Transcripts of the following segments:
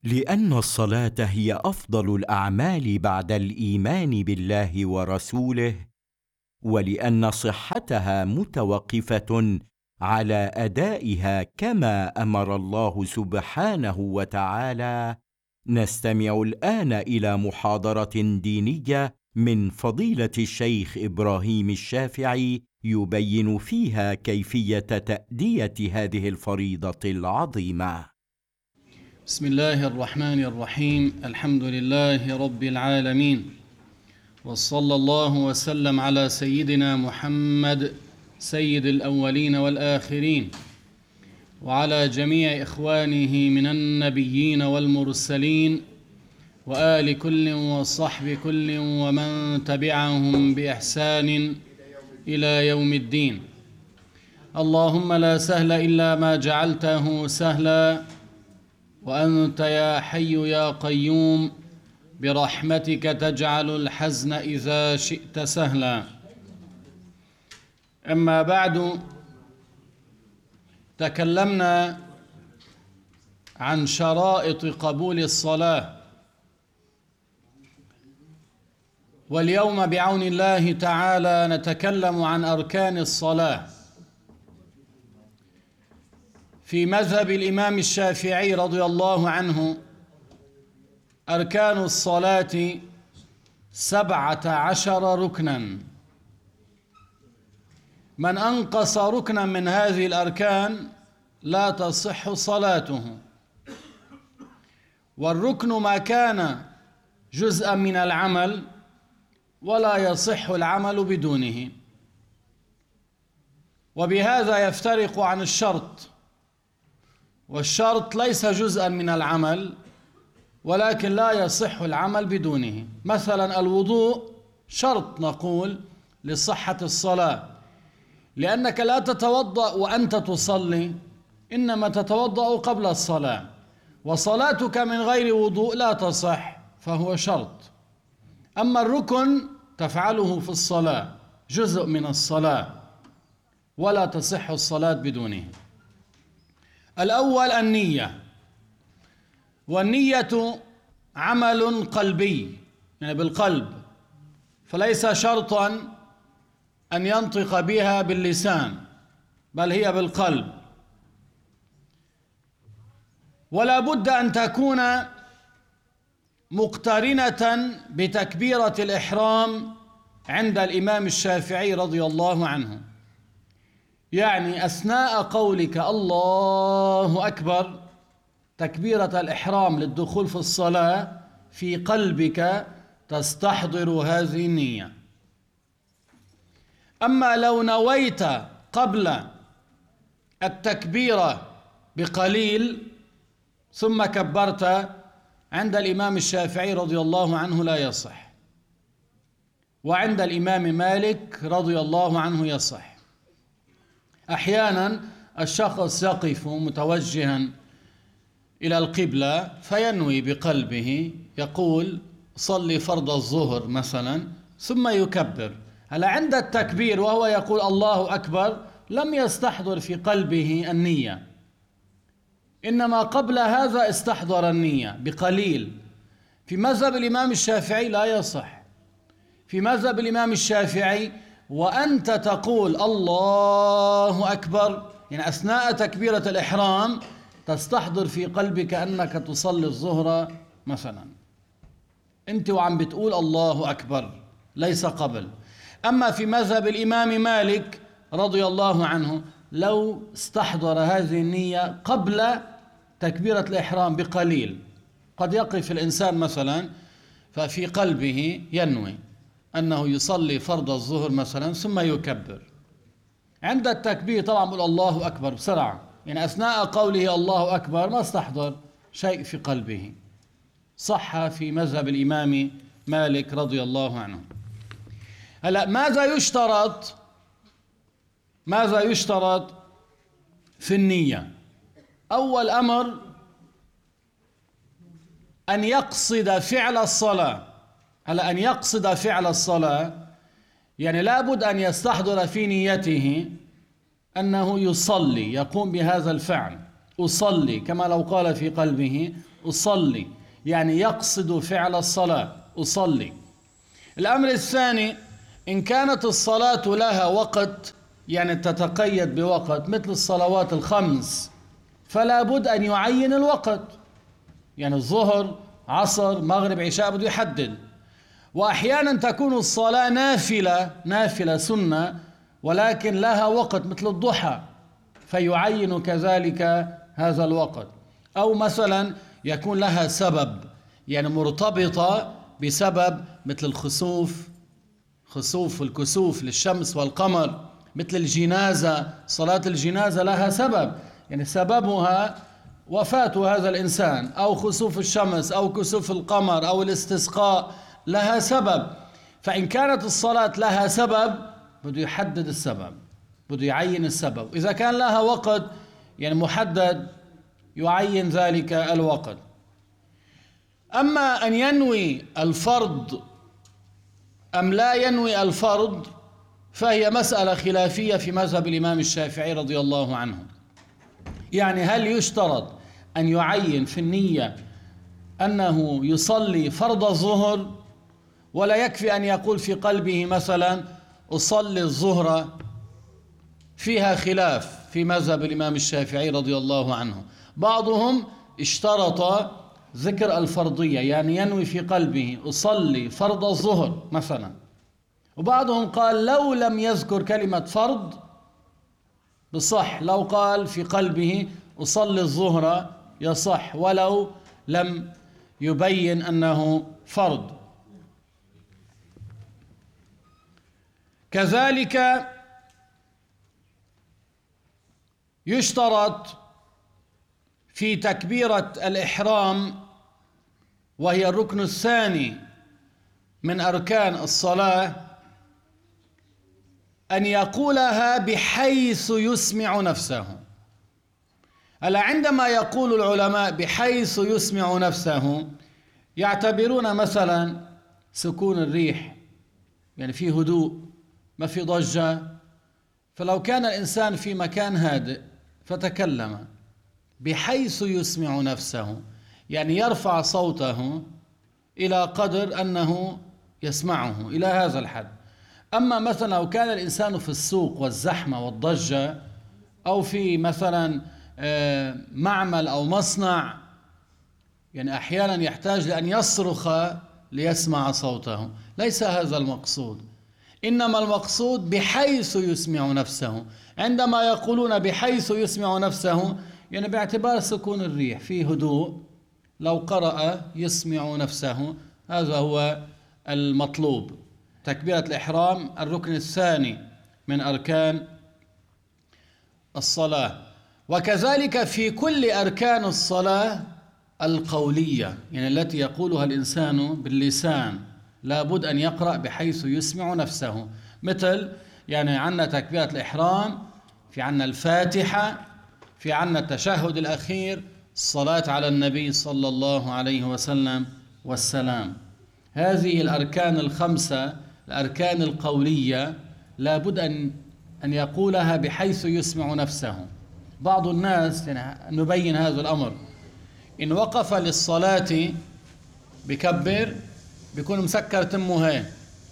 لأن الصلاة هي أفضل الأعمال بعد الإيمان بالله ورسوله، ولأن صحتها متوقفة على أدائها كما أمر الله سبحانه وتعالى. نستمع الآن إلى محاضرة دينية من فضيلة الشيخ إبراهيم الشافعي يبين فيها كيفية تأدية هذه الفريضة العظيمة. بسم الله الرحمن الرحيم. الحمد لله رب العالمين، وصلى الله وسلم على سيدنا محمد سيد الأولين والآخرين، وعلى جميع إخوانه من النبيين والمرسلين، وآل كل وصحب كل ومن تبعهم بإحسان إلى يوم الدين. اللهم لا سهل إلا ما جعلته سهلا، وأنت يا حي يا قيوم برحمتك تجعل الحزن إذا شئت سهلا. أما بعد، تكلمنا عن شرائط قبول الصلاة، واليوم بعون الله تعالى نتكلم عن أركان الصلاة. في مذهب الإمام الشافعي رضي الله عنه أركان الصلاة 17 ركنا، من أنقص ركنا من هذه الأركان لا تصح صلاته، والركن ما كان جزءا من العمل ولا يصح العمل بدونه، وبهذا يفترق عن الشرط، والشرط ليس جزءا من العمل ولكن لا يصح العمل بدونه. مثلا الوضوء شرط نقول لصحة الصلاة، لأنك لا تتوضأ وأنت تصلي، إنما تتوضأ قبل الصلاة، وصلاتك من غير وضوء لا تصح، فهو شرط. أما الركن تفعله في الصلاة، جزء من الصلاة، ولا تصح الصلاة بدونه. الأول النية، والنية عمل قلبي، يعني بالقلب، فليس شرطا أن ينطق بها باللسان، بل هي بالقلب، ولا بد أن تكون مقترنة بتكبيرة الإحرام عند الإمام الشافعي رضي الله عنه، يعني أثناء قولك الله أكبر تكبيرة الإحرام للدخول في الصلاة في قلبك تستحضر هذه النية. أما لو نويت قبل التكبيرة بقليل ثم كبرت عند الإمام الشافعي رضي الله عنه لا يصح، وعند الإمام مالك رضي الله عنه يصح. أحيانا الشخص يقف متوجها إلى القبلة فينوي بقلبه، يقول صلي فرض الظهر مثلا ثم يكبر، هل عند التكبير وهو يقول الله أكبر لم يستحضر في قلبه النية، إنما قبل هذا استحضر النية بقليل. في مذهب الإمام الشافعي لا يصح. في مذهب الإمام الشافعي وأنت تقول الله أكبر، يعني أثناء تكبيرة الإحرام تستحضر في قلبك أنك تصلي الظهر مثلا، أنت وعم بتقول الله أكبر، ليس قبل. أما في مذهب الإمام مالك رضي الله عنه لو استحضر هذه النية قبل تكبيرة الإحرام بقليل، قد يقف الإنسان مثلا ففي قلبه ينوي أنه يصلي فرض الظهر مثلا ثم يكبر، عند التكبير طبعا يقول الله أكبر بسرعة، يعني أثناء قوله الله أكبر ما استحضر شيء في قلبه. صح في مذهب الإمام مالك رضي الله عنه. هلا ماذا يشترط في النية؟ أول أمر أن يقصد فعل الصلاة. هلا أن يقصد فعل الصلاة يعني لابد أن يستحضر في نيته أنه يصلي، يقوم بهذا الفعل، أصلي، كما لو قال في قلبه أصلي، يعني يقصد فعل الصلاة، أصلي. الأمر الثاني، إن كانت الصلاة لها وقت، يعني تتقيد بوقت مثل الصلوات الخمس، فلا بد أن يعين الوقت، يعني الظهر، عصر، مغرب، عشاء، بده يحدد. وأحيانا تكون الصلاة نافلة سنة، ولكن لها وقت مثل الضحى، فيعين كذلك هذا الوقت. أو مثلا يكون لها سبب، يعني مرتبطة بسبب مثل خسوف الكسوف للشمس والقمر، مثل الجنازة، صلاة الجنازة لها سبب، يعني سببها وفاة هذا الإنسان، أو خسوف الشمس أو كسوف القمر أو الاستسقاء لها سبب. فإن كانت الصلاة لها سبب بده يحدد السبب، بده يعين السبب. إذا كان لها وقت يعني محدد يعين ذلك الوقت. أما أن ينوي الفرض أم لا ينوي الفرض فهي مسألة خلافية في مذهب الإمام الشافعي رضي الله عنه. يعني هل يشترط أن يعين في النية أنه يصلي فرض الظهر، ولا يكفي أن يقول في قلبه مثلا أصلي الظهر؟ فيها خلاف في مذهب الإمام الشافعي رضي الله عنه. بعضهم اشترط ذكر الفرضية، يعني ينوي في قلبه أصلي فرض الظهر مثلا، وبعضهم قال لو لم يذكر كلمة فرض بصح، لو قال في قلبه أصلي الظهر يصح ولو لم يبين أنه فرض. كذلك يشترط في تكبيرة الإحرام، وهي الركن الثاني من أركان الصلاة، أن يقولها بحيث يسمع نفسه. ألا عندما يقول العلماء بحيث يسمع نفسه يعتبرون مثلا سكون الريح، يعني في هدوء، ما في ضجة. فلو كان الإنسان في مكان هادئ فتكلم بحيث يسمع نفسه، يعني يرفع صوته إلى قدر أنه يسمعه إلى هذا الحد. أما مثلا لو كان الإنسان في السوق والزحمة والضجة، أو في مثلا معمل أو مصنع، يعني أحيانا يحتاج لأن يصرخ ليسمع صوته، ليس هذا المقصود. إنما المقصود بحيث يسمع نفسه. عندما يقولون بحيث يسمع نفسه يعني باعتبار سكون الريح، في هدوء، لو قرأ يسمع نفسه، هذا هو المطلوب. تكبيرة الإحرام الركن الثاني من أركان الصلاة. وكذلك في كل أركان الصلاة القولية، يعني التي يقولها الإنسان باللسان، لابد أن يقرأ بحيث يسمع نفسه. مثل يعني عنا تكبيرة الإحرام، في عنا الفاتحة، في عنا التشهد الأخير، الصلاة على النبي صلى الله عليه وسلم والسلام. هذه الأركان الخمسة، الأركان القولية، لابد أن يقولها بحيث يسمع نفسه. بعض الناس، يعني نبين هذا الأمر، إن وقف للصلاة بكبر بيكون مسكر تمه هي،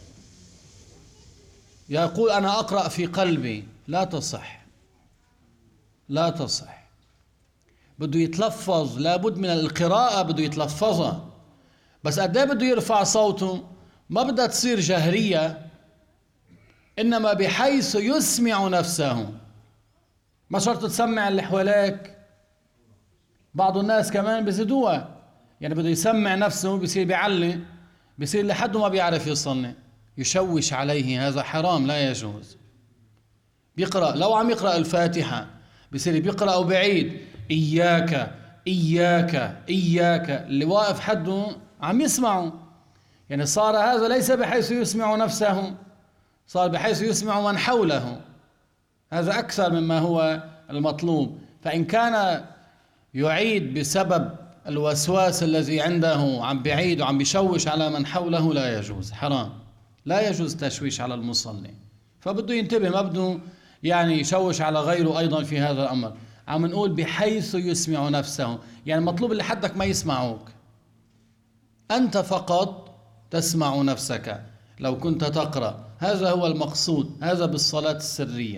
يقول أنا أقرأ في قلبي، لا تصح، لا تصح. بده يتلفظ، لابد من القراءة، بده يتلفظها، بس قد ايه بده يرفع صوته؟ ما بدها تصير جهرية، إنما بحيث يسمع نفسه. ما شرط تسمع اللي حواليك، بعض الناس كمان بزيدوها، يعني بده يسمع نفسه، بيصير بيعلي، بيصير لحد ما بيعرف يصلي، يشوش عليه، هذا حرام لا يجوز. بيقرأ، لو عم يقرأ الفاتحة بيصير بيقرأ بعيد، إياك إياك إياك، اللي واقف حده عم يسمعه، يعني صار هذا ليس بحيث يسمع نفسه، صار بحيث يسمع من حوله، هذا أكثر مما هو المطلوب. فإن كان يعيد بسبب الوسواس الذي عنده عم بعيد وعم بيشوش على من حوله، لا يجوز، حرام، لا يجوز تشويش على المصلي. فبده ينتبه، ما بده يعني يشوش على غيره أيضا في هذا الأمر. عم نقول بحيث يسمع نفسه، يعني مطلوب اللي حدك ما يسمعوك، أنت فقط تسمع نفسك لو كنت تقرأ. هذا هو المقصود، هذا بالصلاة السرية.